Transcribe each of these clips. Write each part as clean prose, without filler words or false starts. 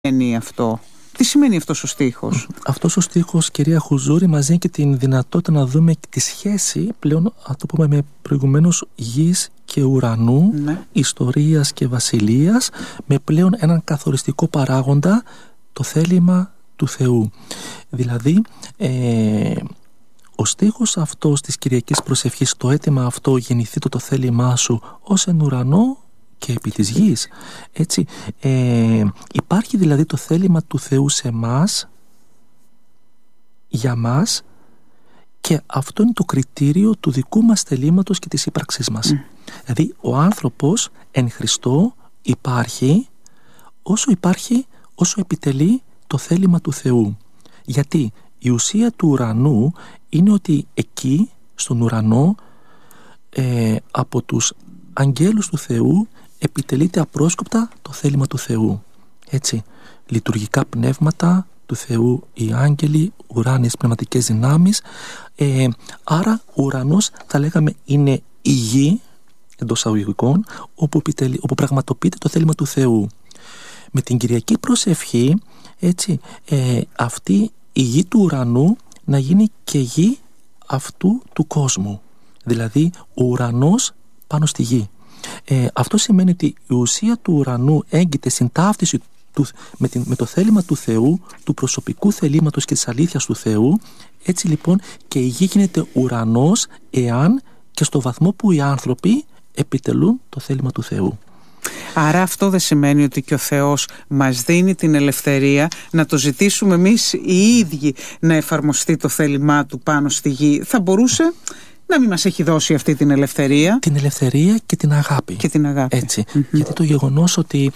σημαίνει αυτό? Τι σημαίνει αυτός ο στίχος? Αυτός ο στίχος, κυρία Χουζούρη, μας δίνει και την δυνατότητα να δούμε τη σχέση πλέον, θα το πούμε με προηγουμένως, γης και ουρανού, ιστορίας και βασιλείας, με πλέον έναν καθοριστικό παράγοντα, το θέλημα του Θεού. Δηλαδή, ο στίχος αυτός της Κυριακής Προσευχής, το αίτημα αυτό, γεννηθεί το θέλημά σου ως εν ουρανό και επί της γης. Έτσι, υπάρχει δηλαδή το θέλημα του Θεού σε μας, για μας, και αυτό είναι το κριτήριο του δικού μας θελήματος και της ύπαρξής μας. Δηλαδή ο άνθρωπος εν Χριστώ υπάρχει όσο επιτελεί το θέλημα του Θεού. Γιατί η ουσία του ουρανού είναι ότι εκεί στον ουρανό από τους αγγέλους του Θεού επιτελείται απρόσκοπτα το θέλημα του Θεού. Έτσι, λειτουργικά πνεύματα του Θεού, οι άγγελοι, ουράνιες πνευματικές δυνάμεις. Άρα ο ουρανός, θα λέγαμε, είναι η γη, εντός αγωγικών, όπου πραγματοποιείται το θέλημα του Θεού. Με την Κυριακή Προσευχή, έτσι, αυτή η γη του ουρανού να γίνει και γη αυτού του κόσμου. Δηλαδή ο ουρανός πάνω στη γη. Αυτό σημαίνει ότι η ουσία του ουρανού έγκυται στην ταύτιση με το θέλημα του Θεού, του προσωπικού θελήματος και της αλήθειας του Θεού. Έτσι λοιπόν και η γη γίνεται ουρανός εάν και στο βαθμό που οι άνθρωποι επιτελούν το θέλημα του Θεού. Άρα αυτό δεν σημαίνει ότι και ο Θεός μας δίνει την ελευθερία να το ζητήσουμε εμείς οι ίδιοι να εφαρμοστεί το θέλημά του πάνω στη γη? Θα μπορούσε να μην μας έχει δώσει αυτή την ελευθερία? Την ελευθερία και την αγάπη. Και την αγάπη. Έτσι. Γιατί το γεγονός ότι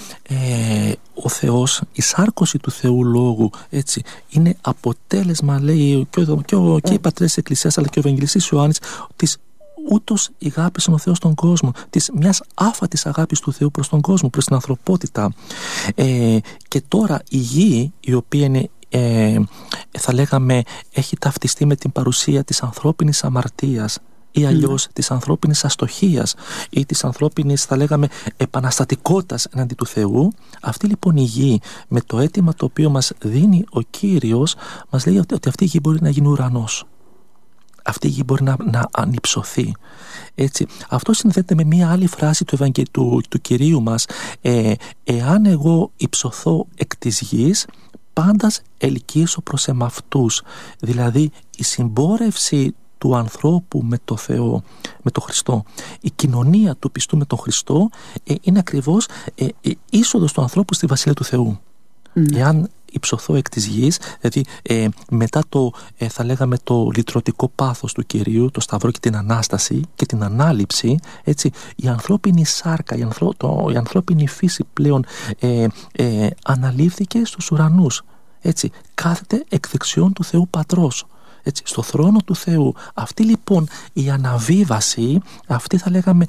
ο Θεός, η σάρκωση του Θεού Λόγου, έτσι, είναι αποτέλεσμα, λέει και οι πατρές της Εκκλησίας αλλά και ο Ευαγγελιστής Ιωάννης, της ούτως αγάπησαν ο Θεός τον κόσμο, της μιας άφατης αγάπης του Θεού προς τον κόσμο, προς την ανθρωπότητα. Και τώρα η γη, η οποία είναι, θα λέγαμε, έχει ταυτιστεί με την παρουσία της ανθρώπινης αμαρτίας ή αλλιώς της ανθρώπινης αστοχίας ή της ανθρώπινης, θα λέγαμε, επαναστατικότητας εναντί του Θεού. Αυτή λοιπόν η γη, με το αίτημα το οποίο μας δίνει ο Κύριος, μας λέει ότι αυτή η γη μπορεί να γίνει ουρανός. Αυτή η γη μπορεί να ανυψωθεί. Έτσι. Αυτό συνδέεται με μία άλλη φράση του Κυρίου μας. Εάν εγώ υψωθώ εκ της γης, πάντας ελκύσω προς εμαυτούς. Δηλαδή η συμπόρευση του ανθρώπου με το Θεό, με τον Χριστό, η κοινωνία του πιστού με τον Χριστό, είναι ακριβώς η είσοδος του ανθρώπου στη Βασιλεία του Θεού. Εάν υψωθώ εκ της γης, δηλαδή μετά το, θα λέγαμε, το λυτρωτικό πάθος του Κυρίου, το Σταυρό και την Ανάσταση και την Ανάληψη, έτσι, η ανθρώπινη σάρκα, η ανθρώπινη φύση πλέον αναλήφθηκε στους ουρανούς. Έτσι, κάθεται εκ δεξιών του Θεού Πατρός, έτσι, στο θρόνο του Θεού. Αυτή λοιπόν η αναβίβαση, αυτή θα λέγαμε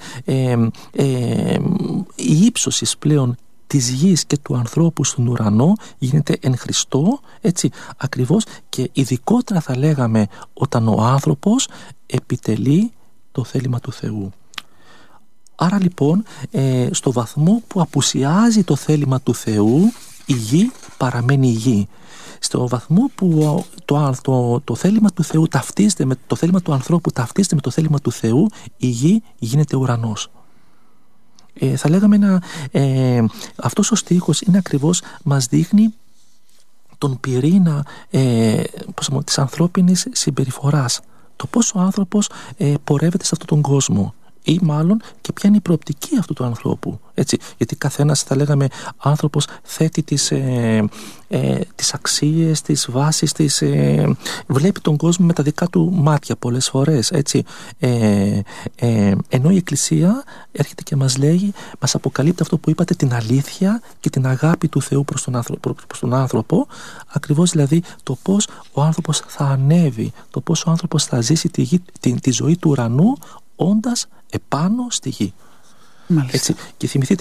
η ύψωση πλέον της γης και του ανθρώπου στον ουρανό γίνεται εν Χριστώ, έτσι, ακριβώς, και ειδικότερα θα λέγαμε όταν ο άνθρωπος επιτελεί το θέλημα του Θεού. Άρα λοιπόν στο βαθμό που απουσιάζει το θέλημα του Θεού, η γη παραμένει η γη. Στο βαθμό που το θέλημα του Θεού ταυτίζεται με το θέλημα του ανθρώπου, ταυτίζεται με το θέλημα του Θεού, η γη γίνεται ουρανός. Θα λέγαμε αυτός ο στίχος είναι ακριβώς, μας δείχνει τον πυρήνα της ανθρώπινης συμπεριφοράς, το πώς ο άνθρωπος πορεύεται σε αυτόν τον κόσμο, ή μάλλον και ποια είναι η προοπτική αυτού του ανθρώπου. Έτσι, γιατί καθένας, θα λέγαμε, άνθρωπος θέτει τις αξίες, τις βάσεις της, βλέπει τον κόσμο με τα δικά του μάτια πολλές φορές, έτσι. Ενώ η Εκκλησία έρχεται και μας λέει, μας αποκαλύπτει αυτό που είπατε, την αλήθεια και την αγάπη του Θεού προς τον άνθρωπο, ακριβώς δηλαδή το πώς ο άνθρωπος θα ανέβει, το πώς ο άνθρωπος θα ζήσει τη ζωή του ουρανού όντας επάνω στη γη. Έτσι, και θυμηθείτε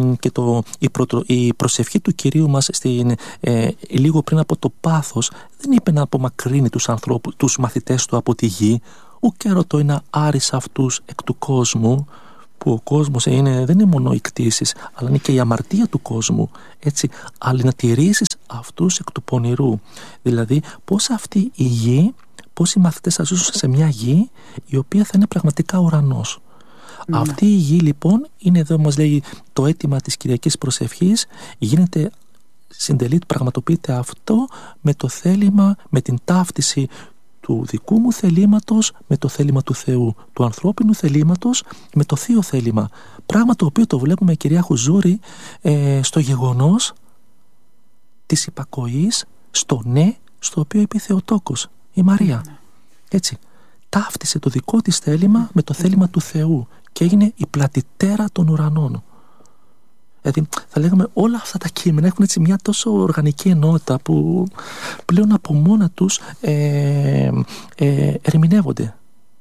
η προσευχή του Κυρίου μας λίγο πριν από το πάθος, δεν είπε να απομακρύνει τους μαθητές του από τη γη, ουκ ερωτώ να άρεις αυτούς εκ του κόσμου, που ο κόσμος δεν είναι μόνο οι κτήσεις, αλλά είναι και η αμαρτία του κόσμου, έτσι, αλλά να τηρήσεις αυτούς εκ του πονηρού. Δηλαδή πώς αυτή η γη, πώς οι μαθητές θα ζούσαν σε μια γη η οποία θα είναι πραγματικά ουρανός. Αυτή η γη λοιπόν είναι, εδώ μας λέει το αίτημα της Κυριακής Προσευχής, γίνεται, συντελεί, πραγματοποιείται αυτό με το θέλημα, με την ταύτιση του δικού μου θελήματος με το θέλημα του Θεού, του ανθρώπινου θελήματος με το θείο θέλημα. Πράγμα το οποίο το βλέπουμε, κυρία Χουζούρη, στο γεγονός της υπακοής στο ναι, στο οποίο είπε Θεοτόκος, η Μαρία. Έτσι, ταύτισε το δικό της θέλημα με το θέλημα του Θεού και έγινε η πλατητέρα των ουρανών. Δηλαδή θα λέγαμε όλα αυτά τα κείμενα έχουν έτσι μια τόσο οργανική ενότητα που πλέον από μόνα τους ερμηνεύονται.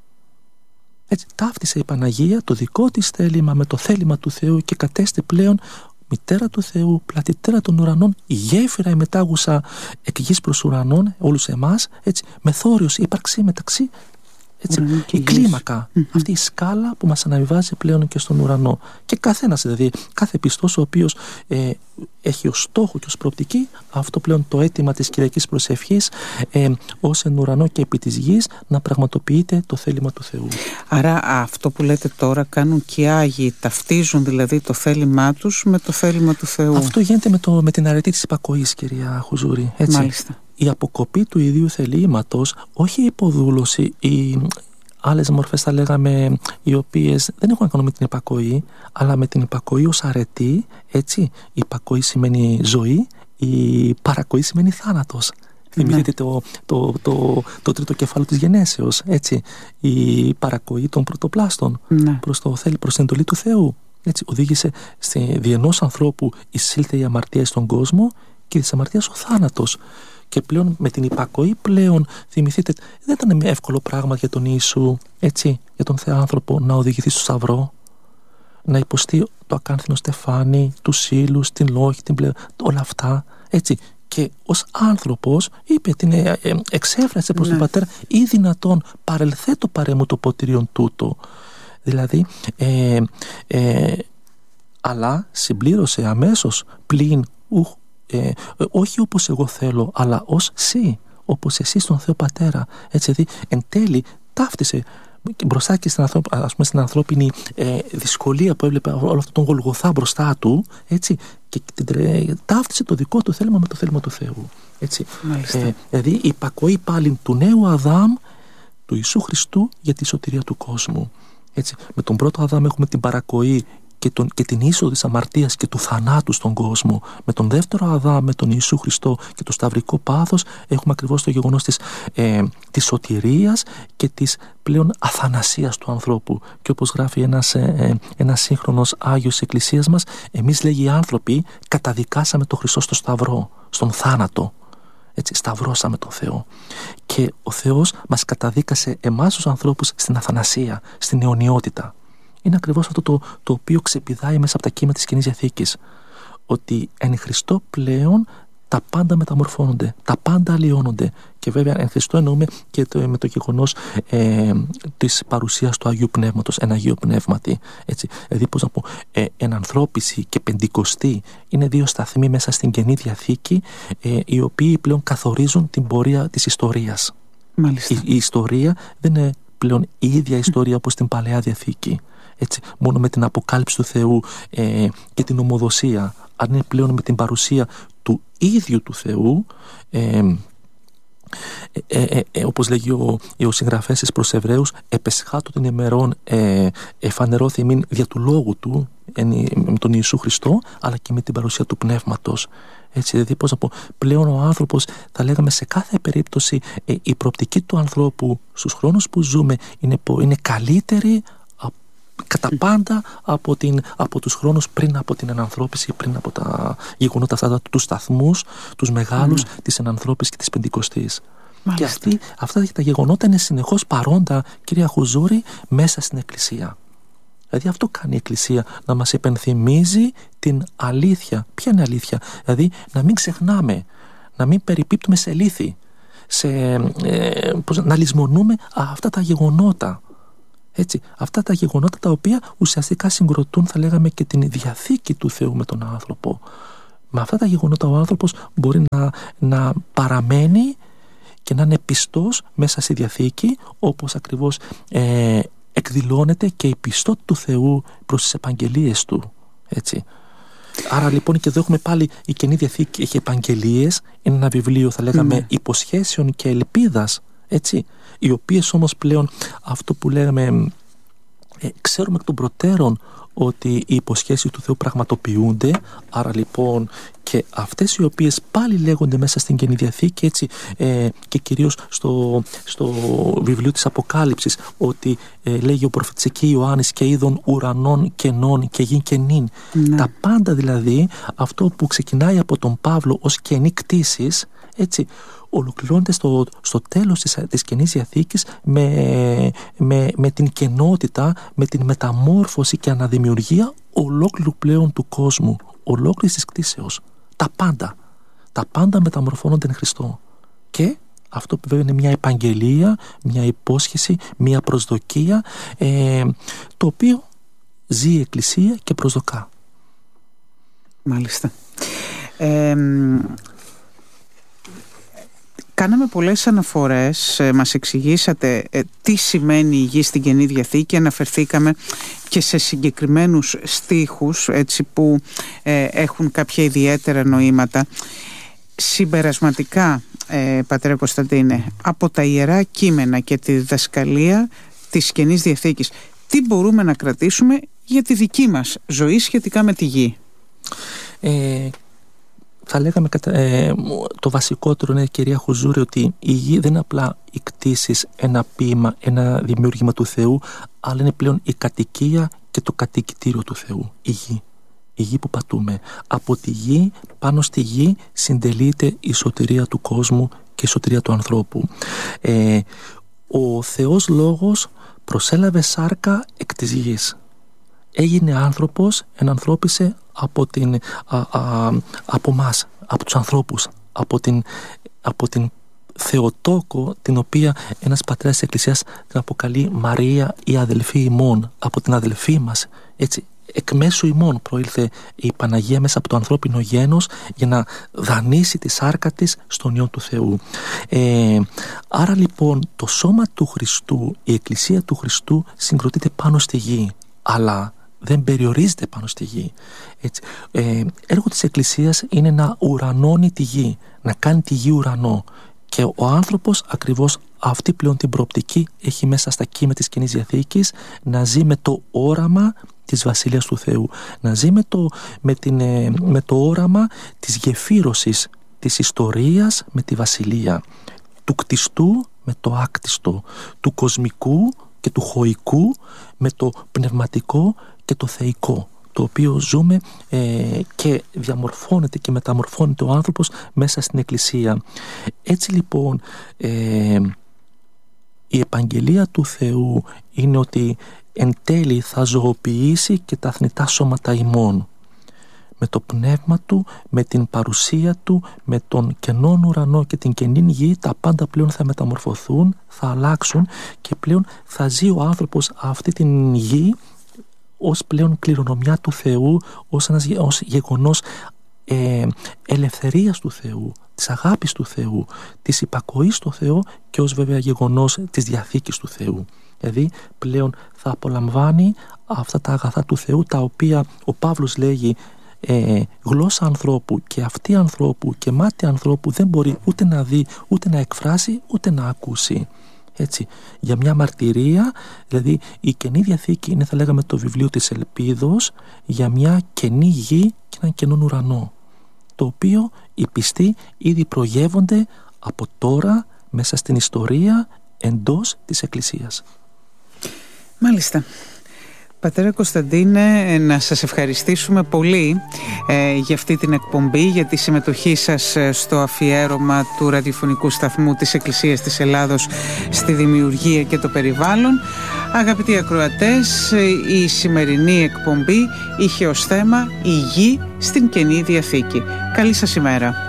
Έτσι ταύτισε η Παναγία το δικό της θέλημα με το θέλημα του Θεού και κατέστη πλέον μητέρα του Θεού, πλατητέρα των ουρανών, η γέφυρα η μετάγουσα εκ γης προς ουρανών, όλους εμάς, έτσι, μεθόριος ύπαρξη μεταξύ. Έτσι, η κλίμακα, αυτή η σκάλα που μας αναβιβάζει πλέον και στον ουρανό. Και καθένας, δηλαδή, κάθε πιστός ο οποίος έχει ως στόχο και ως προοπτική αυτό πλέον το αίτημα της Κυριακής Προσευχής, ως εν ουρανό και επί της γης να πραγματοποιείται το θέλημα του Θεού. Άρα αυτό που λέτε τώρα κάνουν και οι Άγιοι, ταυτίζουν δηλαδή το θέλημά τους με το θέλημα του Θεού. Αυτό γίνεται με την αρετή της υπακοής, κυρία Χουζούρη. Έτσι. Μάλιστα. Η αποκοπή του ιδίου θελήματος, όχι η υποδούλωση, οι άλλες μορφές θα λέγαμε, οι οποίες δεν έχουν να κάνουν με την υπακοή, αλλά με την υπακοή ως αρετή, έτσι. Η υπακοή σημαίνει ζωή, η παρακοή σημαίνει θάνατος. Θυμηθείτε το τρίτο κεφάλαιο της γενέσεως, έτσι. Η παρακοή των πρωτοπλάστων προς την εντολή του Θεού. Έτσι, οδήγησε δι' ενός ανθρώπου εισήλθε η αμαρτία στον κόσμο και της αμαρτίας ο θάνατος. Και πλέον με την υπακοή πλέον, θυμηθείτε, δεν ήταν εύκολο πράγμα για τον Ιησού, έτσι, για τον Θεάνθρωπο να οδηγηθεί στο σταυρό, να υποστεί το ακάνθινο στεφάνι, τους ύλους, την λόχη, όλα αυτά, έτσι. Και ως άνθρωπος είπε, εξέφρασε προς τον Πατέρα, ή δυνατόν παρελθέ το παρέμου το ποτηρίον τούτο. Δηλαδή, αλλά συμπλήρωσε αμέσως πλην όχι όπως εγώ θέλω, αλλά ως εσύ, όπως εσύ στον Θεό Πατέρα. Έτσι, δηλαδή εν τέλει ταύτισε μπροστά και στην ανθρώπινη δυσκολία που έβλεπε όλο αυτό τον Γολγοθά μπροστά του, έτσι, και ταύτισε το δικό του θέλημα με το θέλημα του Θεού. Έτσι. Δηλαδή η υπακοή πάλι του νέου Αδάμ, του Ιησού Χριστού, για τη σωτηρία του κόσμου. Έτσι. Με τον πρώτο Αδάμ έχουμε την παρακοή και την είσοδο της αμαρτίας και του θανάτου στον κόσμο. Με τον δεύτερο Αδάμ, με τον Ιησού Χριστό και το σταυρικό πάθος, έχουμε ακριβώς το γεγονός της σωτηρίας και της πλέον αθανασίας του ανθρώπου. Και όπως γράφει ένας σύγχρονος Άγιος της Εκκλησίας μας, εμείς, λέγει, οι άνθρωποι καταδικάσαμε τον Χριστό στο σταυρό, στον θάνατο. Έτσι, σταυρώσαμε τον Θεό. Και ο Θεός μας καταδίκασε εμάς τους ανθρώπους στην αθανασία, στην αιωνιότητα. Είναι ακριβώς αυτό το οποίο ξεπηδάει μέσα από τα κείμενα της Καινής Διαθήκης. Ότι εν Χριστώ πλέον τα πάντα μεταμορφώνονται, τα πάντα αλλοιώνονται. Και βέβαια εν Χριστώ εννοούμε και με το γεγονός της παρουσίας του Αγίου Πνεύματος, ένα Αγίο Πνεύματι. Έτσι. Δηλαδή, πώς να πω, ενανθρώπιση και πεντηκοστή είναι δύο σταθμοί μέσα στην Καινή Διαθήκη, οι οποίοι πλέον καθορίζουν την πορεία της ιστορίας. Μάλιστα. Η ιστορία δεν είναι πλέον η ίδια ιστορία όπως στην Παλαιά Διαθήκη. Έτσι, μόνο με την αποκάλυψη του Θεού και την ομοδοσία, αν είναι πλέον με την παρουσία του ίδιου του Θεού, όπως λέγει ο συγγραφέας της προς Εβραίους, επεσχάτω των ημερών εφανερώθη μην δια του λόγου του, με τον Ιησού Χριστό, αλλά και με την παρουσία του Πνεύματος. Έτσι, δηλαδή, πώς να πω, πλέον ο άνθρωπος, θα λέγαμε σε κάθε περίπτωση, η προοπτική του ανθρώπου στους χρόνους που ζούμε είναι καλύτερη κατά πάντα από τους χρόνους πριν από την ενανθρώπιση, πριν από τα γεγονότα αυτά, τους σταθμούς, τους μεγάλους της ενανθρώπισης και της Πεντηκοστής. Μάλιστα. Και αυτά τα γεγονότα είναι συνεχώς παρόντα, κυρία Χουζούρη, μέσα στην Εκκλησία. Δηλαδή αυτό κάνει η Εκκλησία, να μας υπενθυμίζει την αλήθεια. Ποια είναι αλήθεια? Δηλαδή να μην ξεχνάμε, να μην περιπίπτουμε σε λύθη, να λησμονούμε αυτά τα γεγονότα. Έτσι, αυτά τα γεγονότα τα οποία ουσιαστικά συγκροτούν, θα λέγαμε, και την διαθήκη του Θεού με τον άνθρωπο. Με αυτά τα γεγονότα ο άνθρωπος μπορεί να παραμένει και να είναι πιστός μέσα στη Διαθήκη, όπως ακριβώς εκδηλώνεται και η πιστότητα του Θεού προς τις επαγγελίες του. Έτσι. Άρα λοιπόν και εδώ έχουμε πάλι η Καινή Διαθήκη έχει επαγγελίες, είναι ένα βιβλίο, θα λέγαμε, υποσχέσεων και ελπίδας, έτσι, οι οποίες όμως πλέον αυτό που λέγαμε ξέρουμε εκ των προτέρων ότι οι υποσχέσεις του Θεού πραγματοποιούνται. Άρα λοιπόν και αυτές οι οποίες πάλι λέγονται μέσα στην Καινή Διαθήκη, έτσι, και κυρίως στο βιβλίο της Αποκάλυψης, ότι λέγει ο προφήτης εκεί Ιωάννης, και είδων ουρανών κενών και γη κενήν. Τα πάντα δηλαδή, αυτό που ξεκινάει από τον Παύλο ως καινή κτήσης, έτσι, ολοκληρώνεται στο τέλος της Καινής Διαθήκης με την κενότητα, με την μεταμόρφωση και αναδημιουργία ολόκληρου πλέον του κόσμου, ολόκληρης της κτήσεως. Τα πάντα μεταμορφώνονται εν Χριστώ. Και αυτό που βέβαια είναι μια επαγγελία, μια υπόσχεση, μια προσδοκία, το οποίο ζει η Εκκλησία και προσδοκά. Μάλιστα. Κάναμε πολλές αναφορές, μας εξηγήσατε τι σημαίνει η γη στην Καινή Διαθήκη, αναφερθήκαμε και σε συγκεκριμένους στίχους, έτσι, που έχουν κάποια ιδιαίτερα νοήματα. Συμπερασματικά, πατέρα Κωνσταντίνε, από τα Ιερά Κείμενα και τη διδασκαλία της Καινής Διαθήκης, τι μπορούμε να κρατήσουμε για τη δική μας ζωή σχετικά με τη γη? Θα λέγαμε το βασικότερο είναι, κυρία Χουζούρη, ότι η γη δεν είναι απλά οι κτήσεις, ένα ποίημα, ένα δημιούργημα του Θεού, αλλά είναι πλέον η κατοικία και το κατοικητήριο του Θεού. Η γη που πατούμε. Από τη γη, πάνω στη γη, συντελείται η σωτηρία του κόσμου και η σωτηρία του ανθρώπου. Ο Θεός Λόγος προσέλαβε σάρκα εκ της γης. Έγινε άνθρωπος, ενανθρώπισε από μας, από τους ανθρώπους, από την Θεοτόκο, την οποία ένας πατέρας της Εκκλησίας την αποκαλεί Μαρία η αδελφή ημών, από την αδελφή μας, έτσι. Εκ μέσου ημών προήλθε η Παναγία μέσα από το ανθρώπινο γένος για να δανείσει τη σάρκα της στον Υιόν του Θεού. Άρα λοιπόν το σώμα του Χριστού, η Εκκλησία του Χριστού συγκροτείται πάνω στη γη, αλλά δεν περιορίζεται πάνω στη γη. Έτσι. Έργο της Εκκλησίας είναι να ουρανώνει τη γη, να κάνει τη γη ουρανό. Και ο άνθρωπος ακριβώς αυτή πλέον την προοπτική έχει μέσα στα κείμενα της Καινής Διαθήκης, να ζει με το όραμα της Βασιλείας του Θεού, να ζει με το όραμα της γεφύρωσης της ιστορίας με τη Βασιλεία, του κτιστού με το άκτιστο, του κοσμικού και του χωικού με το πνευματικό και το θεϊκό, το οποίο ζούμε και διαμορφώνεται και μεταμορφώνεται ο άνθρωπος μέσα στην Εκκλησία. Έτσι λοιπόν η επαγγελία του Θεού είναι ότι εν τέλει θα ζωοποιήσει και τα θνητά σώματα ημών. Με το πνεύμα του, με την παρουσία του, με τον κενόν ουρανό και την κενή γη, τα πάντα πλέον θα μεταμορφωθούν, θα αλλάξουν και πλέον θα ζει ο άνθρωπος αυτή την γη ως πλέον κληρονομιά του Θεού, ως γεγονός ελευθερίας του Θεού, της αγάπης του Θεού, της υπακοής στο Θεό και ως βέβαια γεγονός της Διαθήκης του Θεού. Δηλαδή πλέον θα απολαμβάνει αυτά τα αγαθά του Θεού, τα οποία ο Παύλος λέγει γλώσσα ανθρώπου και αυτή ανθρώπου και μάτι ανθρώπου δεν μπορεί ούτε να δει, ούτε να εκφράσει, ούτε να ακούσει. Έτσι, για μια μαρτυρία, δηλαδή η Καινή Διαθήκη είναι, θα λέγαμε, το βιβλίο της ελπίδος για μια καινή γη και έναν καινόν ουρανό, το οποίο οι πιστοί ήδη προγεύονται από τώρα μέσα στην ιστορία εντός της Εκκλησίας. Μάλιστα. Πατέρα Κωνσταντίνε, να σας ευχαριστήσουμε πολύ για αυτή την εκπομπή, για τη συμμετοχή σας στο αφιέρωμα του ραδιοφωνικού σταθμού της Εκκλησίας της Ελλάδος στη δημιουργία και το περιβάλλον. Αγαπητοί ακροατές, η σημερινή εκπομπή είχε ως θέμα η γη στην Καινή Διαθήκη. Καλή σας ημέρα.